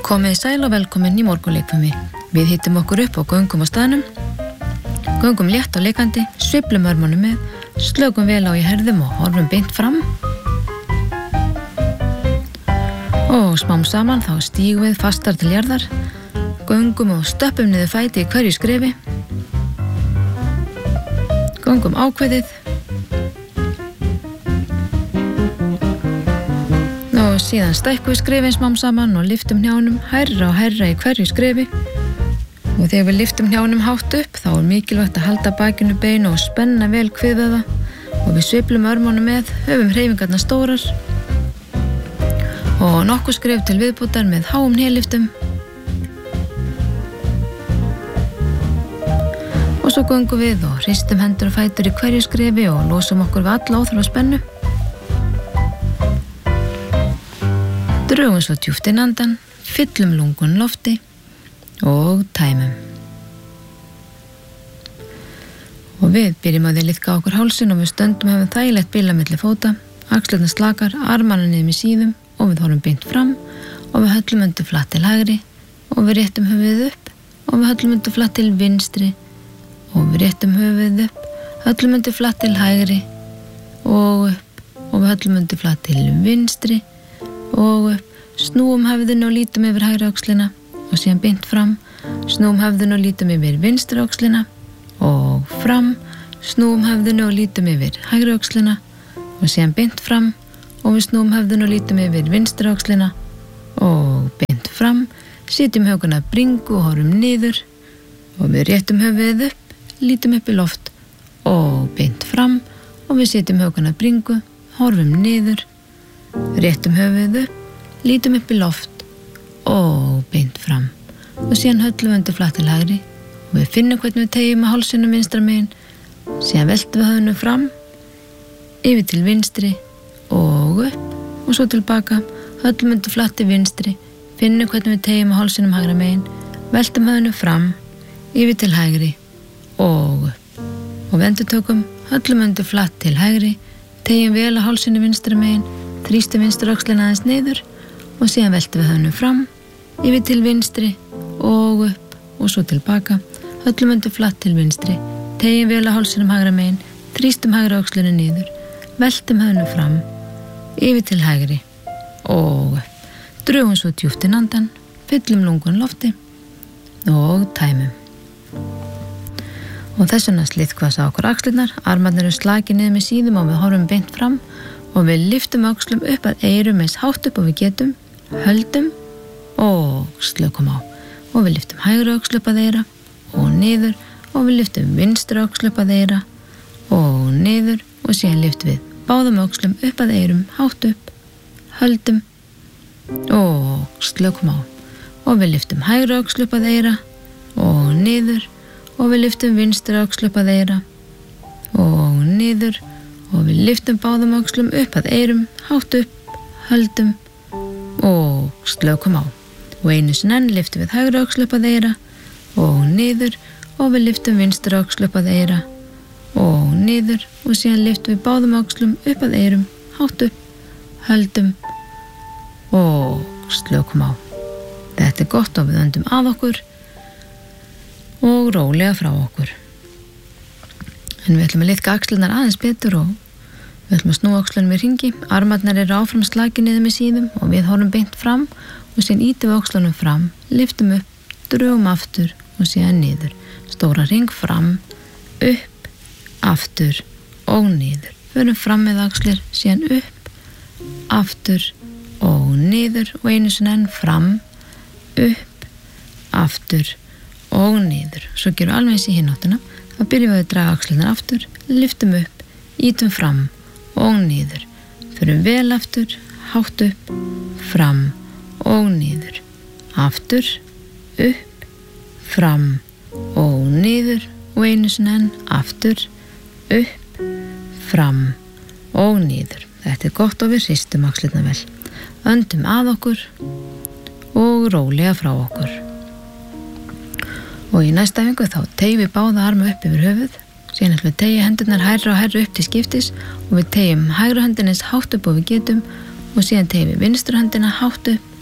Komið sæl og velkomin í morgunleikfimi. Við hittum okkur upp og göngum á staðnum. Göngum létt og leikandi, sveiflum örmunum með, slökum vel á í herðum og horfum beint fram. Og smám saman þá stígum við fastar til jarðar, göngum og stöppum niður fæti í hverju skrefi. Göngum ákveðið. Og síðan stækkum við skrefin smám saman og lyftum hnjánum hærra og hærra í hverju skrefi. Og þegar við lyftum hnjánum hátt upp þá mikilvægt að halda bakinu beinu og spenna vel kviðvöðva og við sveiflum örmunum með, höfum hreyfingarnar stórar og nokkuð skref til viðbútar með háum hnélyftum. Og svo göngum við og hristum hendur og fætur í hverju skrefi og losum okkur við alla óþarfa spennu. Drögum svo djúpt inn andan, fyllum lungun lofti og tæmum. Og við byrjum að liðka okkur hálsin og við stöndum hefum þægilegt bil á milli fóta, axlirnar slakar, armarnir niður með síðum og við horfum beint fram og við höllum undir flatt til hægri og við réttum höfuðið upp og við höllum undir flatt til vinstri og við réttum höfuðið upp, höllum undir flatt til hægri og upp og við höllum undir flatt til vinstri og upp, snúum höfðinu og lítum yfir hægri öxlina og síðan beint fram, snúum höfðinu og lítum yfir vinstri öxlina og fram, snúum höfðinu og lítum yfir hægri öxlina og síðan beint fram og við snúum höfðinu og lítum yfir vinstri öxlina og beint fram, sitjum hökuna bringu og horfum niður og við réttum höfuðið upp, lítum upp í loft og beint fram og við sitjum hökuna bringu, horfum niður, réttum höfuðið upp, lítum upp í loft og beint fram og síðan höllum við undir flatt til hægri og við finnum hvernig við tegjum að hálsinum vinstra megin, síðan veltum við höfðinu fram, yfir til vinstri og upp og svo tilbaka, höllum undir flatt til vinstri, finnum hvernig við tegjum að hálsinum hægra megin, veltum höfðinu fram, yfir til hægri og upp og við endurtökum, höllum undir flatt til hægri, tegjum vel að hálsinu vinstra megin, þrýstum vinstri öxlina aðeins niður og síðan veltum við höfðinu fram, yfir til vinstri og upp og svo tilbaka, höllum undir flatt til vinstri, tegjum vel að hálsinum hægra megin, þrýstum hægra öxlinu niður, veltum höfðinu fram, yfir til hægri og upp. Drögum svo djúpt inn andan, fyllum lungun lofti og tæmum. Og þess vegna slithkvasa okkur axlirnar, armarnir eru slakið niður með síðum og við horfum beint fram og við lyftum öxlum upp að eyrum eins hátt upp og við getum, höldum og slökum á. Og við lyftum hægri öxl upp að eyra og niður og við lyftum vinstri öxl upp að eyra og niður og síðan lyftum við báðum öxlum upp að eyrum hátt upp, höldum og slökum á. Og við lyftum hægri öxl upp að eyra og niður og við lyftum vinstri öxl upp að eyra og niður og við lyftum báðum öxlum upp að eyrum, hátt upp, höldum og slökum á. Og einu sinni enn lyftum við hægri öxl upp að eyra og niður og við lyftum vinstri öxl upp að eyra og niður og síðan lyftum við báðum öxlum upp að eyrum, hátt upp, höldum og slökum á. Þetta er gott og við öndum að okkur og rólega frá okkur. En við ætlum að liðka axlirnar aðeins betur og við ætlum að snúa öxlunum í hringi. Armarnar eru áfram slakið niður með síðum og við horfum beint fram og síðan ýtum við öxlunum fram, lyftum upp, drögum aftur og síðan niður. Stóra hring fram, upp, aftur og niður. Förum fram með axlir, síðan upp, aftur og niður og einu sinni enn fram, upp, aftur og niður. Svo gerum við alveg eins í hináttina. Þá byrjum við að draga axlirnar aftur, lyftum upp, ýtum fram og niður. Förum vel aftur, hátt upp, fram og niður. Aftur, upp, fram og niður og einu sinni enn aftur, upp, fram og niður. Þetta er gott og við hristum axlirnar vel. Öndum að okkur og rólega frá okkur. Og í næsta æfingu þá tegjum við báða arma upp yfir höfuð, síðan ætlum við tegja hendurnar hærra og hærra upp til skiptis og við tegjum hægri höndina eins hátt upp og við getum og síðan tegjum við vinstri höndina hátt upp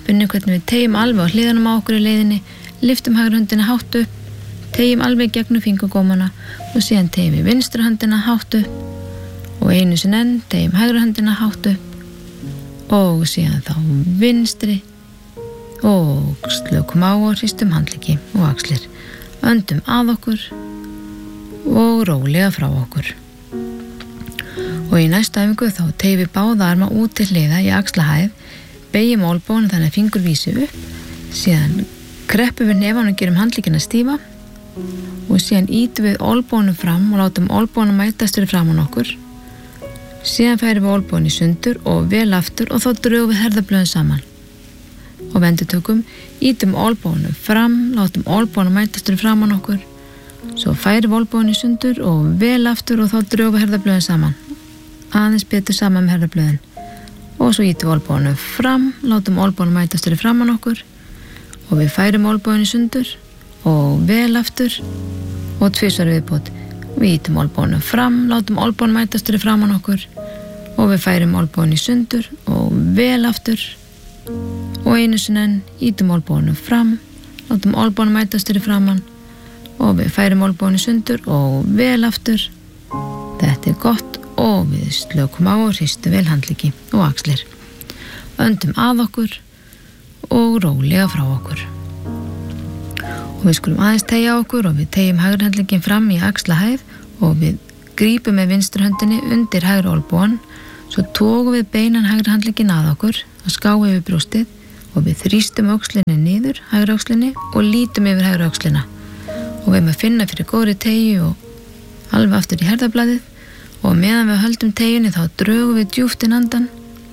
Finnum hvernig við teygjum alveg á hliðanum á okkur í leiðinni, lyftum hægri höndina hátt upp, teygjum alveg gegnum fingurgómana og síðan teygjum við vinstri höndina hátt upp og einu sinni enn teygjum hægri höndina hátt upp og síðan þá vinstri og slökum á og hristum handleggi og axlir. Öndum að okkur og rólega frá okkur. Og í næstu æfingu þá teygjum við báða arma út til hliða í axlahæð, beygjum olnbogana þannig að fingur vísi upp, síðan kreppum við hnefann og gerum handleggina stífa og síðan ýtum við olnboganum fram og látum olnbogana mætast fyrir framan okkur. Síðan færum við olnbogann í sundur og vel aftur og þá drögum við herðablöðin saman. Og við endurtökum, ýtum olnboganum fram, látum olnbogana mætast fyrir framan okkur. Svo færum við olnbogann í sundur og vel aftur og þá drögum við herðablöðin saman. Aðeins betur saman með herðablöðin. Og svo ýtum við olnboganum fram, látum olnboganum mætast fyrir framan okkur og við færum olnbogann í sundur og vel aftur og tvisvar viðbót. Við ýtum olnboganum fram, látum olnboganum mætast fyrir framan okkur og við færum olnbogann í sundur og vel aftur og einu sinni enn ýtum olnboganum fram, látum olnboganum mætast fyrir framan og við færum olnbogann í sundur og vel aftur. Þetta er gott og við slökum á og hristum vel handleggi og axlir. Öndum að okkur og rólega frá okkur. Og við skulum aðeins teygja okkur og við teygjum hægri handlegginn fram í axlahæð og við grípum með vinstri höndinni undir hægri olnbogann, svo tókum við beinan hægri handlegginn að okkur og skáum yfir brjóstið og við þrýstum öxlinni niður, hægri öxlinni og lítum yfir hægri öxlina. Og við erum að finna fyrir góðri teygju og alveg aftur í herðablaðið og meðan við höldum teygjunni þá drögum við djúpt inn andan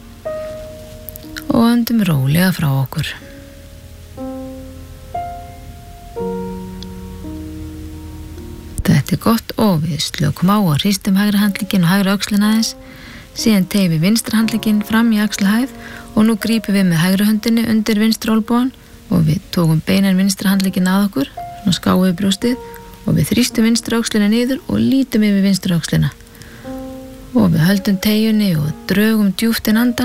og öndum rólega frá okkur. Þetta er gott og við slökum á og hristum hægri handlegginn og hægri öxlina aðeins. Síðan teygjum við vinstri handlegginn fram í axlahæð og nú grípum við með hægri höndinni undir vinstri olnbogann og við tókum beinan vinstri handlegginn að okkur, svona skáum við brjóstið og við þrýstum vinstri öxlina niður og lítum yfir vinstri öxlina. Og við höldum teygjunni og drögum djúpt inn andan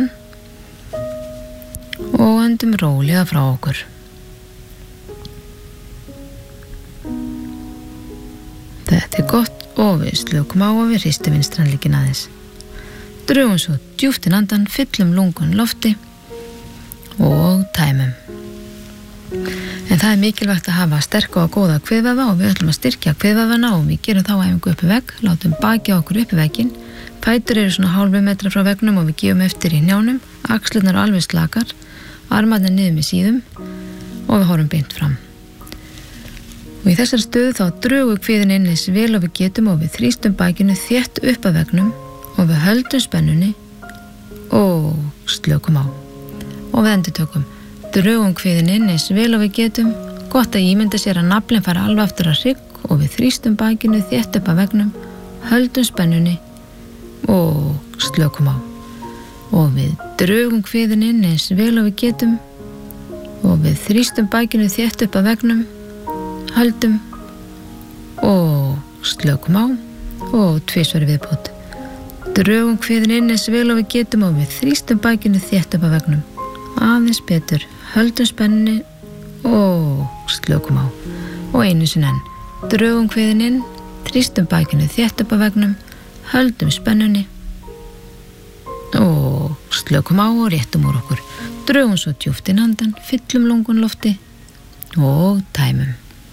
og öndum rólega frá okkur. Þetta er gott og við slökum á og við hristum vinstri handlegginn aðeins. Drögum svo djúpt inn andan, fyllum lungun lofti og tæmum. En það er mikilvægt að hafa sterka og góða kviðvöðva og við ætlum að styrkja kviðvöðvana og við gerum þá æfingu upp í vegg, látum bakið á okkur upp í vegginn. Fætur eru svona hálfu metra frá veggnum og við gefum eftir í hnjánum, axlirnar eru alveg slakar, armarnir niður með síðum og við horfum beint fram. Og í þessari stöðu þá drögum kviðin inn eins vel og við getum og við þrýstum bakinu þétt upp að veggnum og við höldum spennunni og slökum á. Og við endurtökum, drögum kviðin inn eins vel og við getum, gott að ímynda sér að naflinn fara alveg aftur að hrygg og við þrýstum bakinu þétt upp að veggnum, höldum spennunni og slökum á. Og við drögum kviðin inn eins vel og við getum og við þrýstum bakinu þétt upp að veggnum, höldum og slökum á og tvisvar viðbót. Drögum kviðin inn eins vel og við getum og við þrýstum bakinu þétt upp að veggnum. Aðeins betur, höldum spennunni og slökum á. Og einu sinni enn. Drögum kviðin inn, þrýstum bakinu þétt upp að veggnum, höldum spennunni og slökum á og réttum úr okkur. Drögum svo djúpt inn andan, fyllum lungun lofti og tæmum.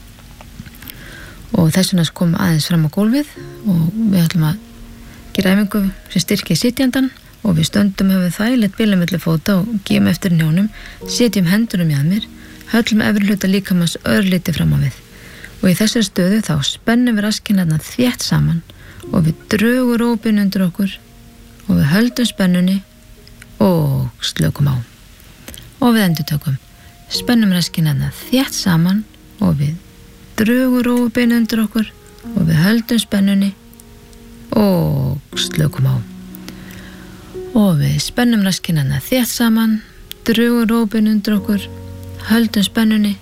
Og þess vegna komum aðeins fram á gólfið og við ætlum að gera æfingu sem styrkir sitjandan og við stöndum höfum þægilegt bilið milli fóta og gefum eftir hnjánum, setjum hendunum í mér, höllum efri hluta líkamans örlítið fram á við. Og í þessari stöðu þá spennum við raskinnarna þétt saman og við drögum rópin undir okkur og við höldum spennunni og slökum á. Og við endurtökum, spennum raskinnarna þétt saman og við drögum rópin undir okkur og við höldum spennunni og slökum á. Og við spennum raskinnarna þétt saman, drögum rópin undir okkur, höldum spennunni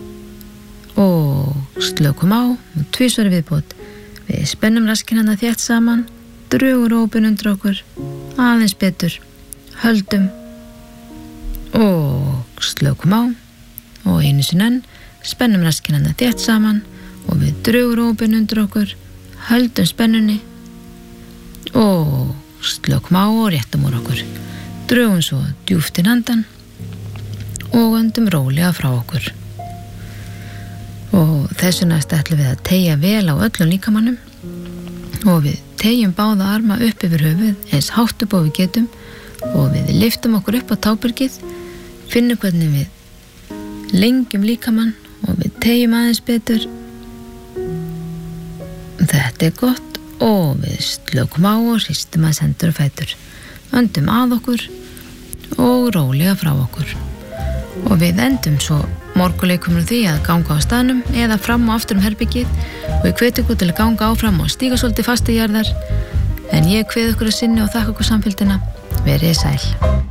og slökum á og tvisvar viðbót. Við spennum raskinnarna þétt saman, drögum rópin undir okkur, aðeins betur, höldum og slökum á og einu sinni enn spennum raskinnana þétt saman og við drögum rópin undir okkur, höldum spennunni og slökum á og réttum úr okkur. Drögum svo djúpt inn andan og öndum rólega frá okkur. Og þessu næst ætlum við að teygja vel á öllum líkamannum og við teygjum báða arma upp yfir höfuð eins hátt upp og við getum og við lyftum okkur upp á tábergið, finnum hvernig við lengjum líkamann og við teygjum aðeins betur. Þetta gott og við slökum á og hristum aðeins hendur og fætur. Öndum að okkur og rólega frá okkur. Og við endum svo morgunleikum því að ganga á staðnum eða fram og aftur herbergið og ég hvet ykkur til að ganga áfram og stíga svolítið fast í jarðar en ég hvet ykkur að sinni og þakka ykkur samfylgdina. Verið sæl.